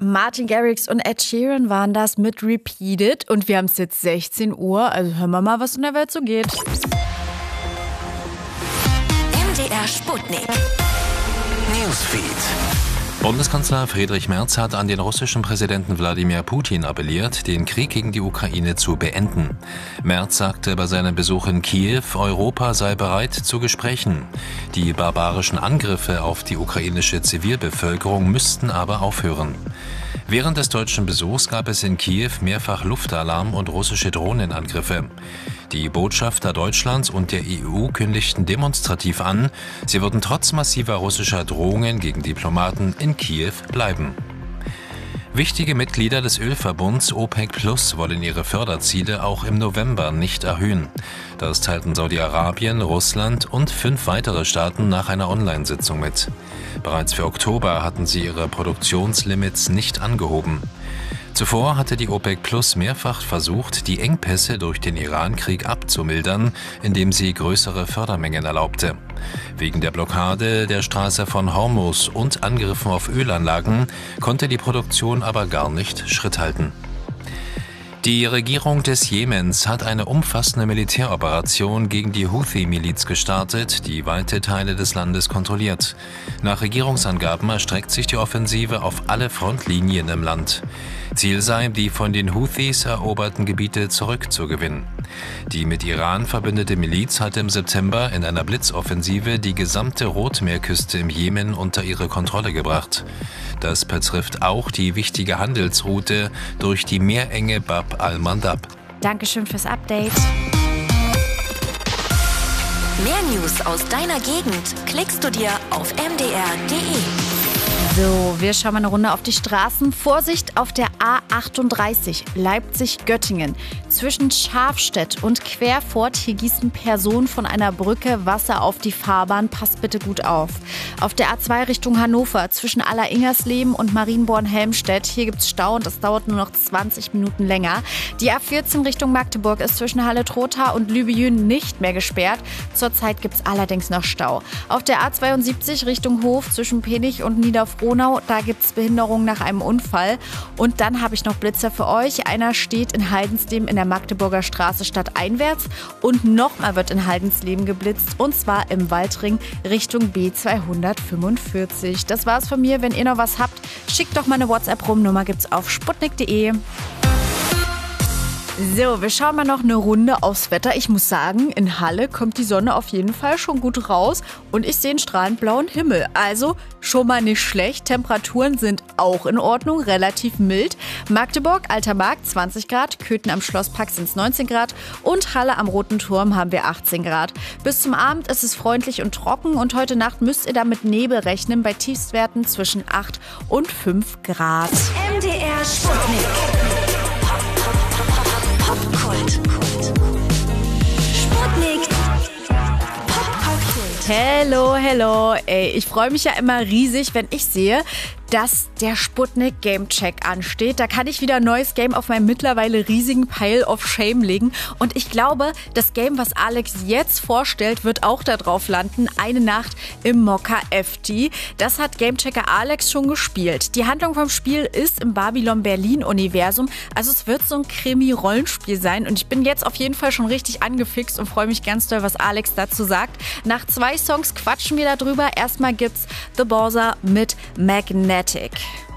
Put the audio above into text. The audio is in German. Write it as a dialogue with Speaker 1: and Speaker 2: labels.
Speaker 1: Martin Garrix und Ed Sheeran waren das mit Repeated. Und wir haben es jetzt 16 Uhr, also hören wir mal, was in der Welt so geht.
Speaker 2: MDR Sputnik.
Speaker 3: Newsfeed.
Speaker 4: Bundeskanzler Friedrich Merz hat an den russischen Präsidenten Wladimir Putin appelliert, den Krieg gegen die Ukraine zu beenden. Merz sagte bei seinem Besuch in Kiew, Europa sei bereit zu Gesprächen. Die barbarischen Angriffe auf die ukrainische Zivilbevölkerung müssten aber aufhören. Während des deutschen Besuchs gab es in Kiew mehrfach Luftalarm und russische Drohnenangriffe. Die Botschafter Deutschlands und der EU kündigten demonstrativ an, sie würden trotz massiver russischer Drohungen gegen Diplomaten in Kiew bleiben. Wichtige Mitglieder des Ölverbunds OPEC Plus wollen ihre Förderziele auch im November nicht erhöhen. Das teilten Saudi-Arabien, Russland und 5 weitere Staaten nach einer Online-Sitzung mit. Bereits für Oktober hatten sie ihre Produktionslimits nicht angehoben. Zuvor hatte die OPEC Plus mehrfach versucht, die Engpässe durch den Iran-Krieg abzumildern, indem sie größere Fördermengen erlaubte. Wegen der Blockade der Straße von Hormuz und Angriffen auf Ölanlagen konnte die Produktion aber gar nicht Schritt halten. Die Regierung des Jemens hat eine umfassende Militäroperation gegen die Houthi-Miliz gestartet, die weite Teile des Landes kontrolliert. Nach Regierungsangaben erstreckt sich die Offensive auf alle Frontlinien im Land. Ziel sei, die von den Houthis eroberten Gebiete zurückzugewinnen. Die mit Iran verbündete Miliz hatte im September in einer Blitzoffensive die gesamte Rotmeerküste im Jemen unter ihre Kontrolle gebracht. Das betrifft auch die wichtige Handelsroute durch die Meerenge Bab al-Mandab.
Speaker 1: Dankeschön fürs Update.
Speaker 2: Mehr News aus deiner Gegend klickst du dir auf mdr.de.
Speaker 1: So, wir schauen mal eine Runde auf die Straßen. Vorsicht auf der A38 Leipzig-Göttingen. Zwischen Schafstedt und Querfurt, hier gießen Personen von einer Brücke Wasser auf die Fahrbahn. Passt bitte gut auf. Auf der A2 Richtung Hannover, zwischen Alleringersleben und Marienborn-Helmstedt, hier gibt's Stau und das dauert nur noch 20 Minuten länger. Die A14 Richtung Magdeburg ist zwischen Halle-Trotha und Lübejün nicht mehr gesperrt. Zurzeit gibt's allerdings noch Stau. Auf der A72 Richtung Hof zwischen Penich und Niederfrohnau, da gibt's Behinderung nach einem Unfall. Und dann habe ich noch Blitzer für euch. Einer steht in Haldensleben in der Magdeburger Straße stadteinwärts und nochmal wird in Haldensleben geblitzt und zwar im Waldring Richtung B245. Das war's von mir. Wenn ihr noch was habt, schickt doch mal eine WhatsApp rum. Nummer gibt's auf sputnik.de. So, wir schauen mal noch eine Runde aufs Wetter. Ich muss sagen, in Halle kommt die Sonne auf jeden Fall schon gut raus und ich sehe einen strahlend blauen Himmel. Also schon mal nicht schlecht. Temperaturen sind auch in Ordnung, relativ mild. Magdeburg, Alter Markt 20 Grad, Köthen am Schlosspark sind es 19 Grad und Halle am Roten Turm haben wir 18 Grad. Bis zum Abend ist es freundlich und trocken und heute Nacht müsst ihr damit Nebel rechnen bei Tiefstwerten zwischen 8 und 5 Grad.
Speaker 2: MDR Sputnik. Popkult. Sputnik. Popkult.
Speaker 1: Hello. Ey, ich freue mich ja immer riesig, wenn ich sehe, dass der Sputnik Game Check ansteht. Da kann ich wieder ein neues Game auf meinen mittlerweile riesigen Pile of Shame legen. Und ich glaube, das Game, was Alex jetzt vorstellt, wird auch da drauf landen. Eine Nacht im Mokka FT. Das hat Gamechecker Alex schon gespielt. Die Handlung vom Spiel ist im Babylon-Berlin-Universum. Also es wird so ein Krimi-Rollenspiel sein. Und ich bin jetzt auf jeden Fall schon richtig angefixt und freue mich ganz doll, was Alex dazu sagt. Nach 2 Songs quatschen wir darüber. Erstmal gibt's The Bowser mit Magnetic.